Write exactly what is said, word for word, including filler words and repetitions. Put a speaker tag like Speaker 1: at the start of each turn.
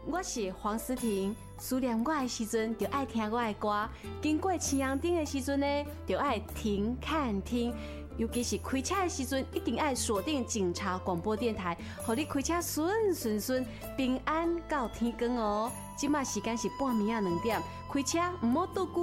Speaker 1: 我是黄思婷，思念我的时阵就爱听我的歌，经过青阳顶的时阵呢，就爱停看听。尤其是开车的时阵，一定爱锁定警察广播电台，互你开车顺顺顺，平安到天光哦。即马时间是半暝啊两点，开车唔好倒久。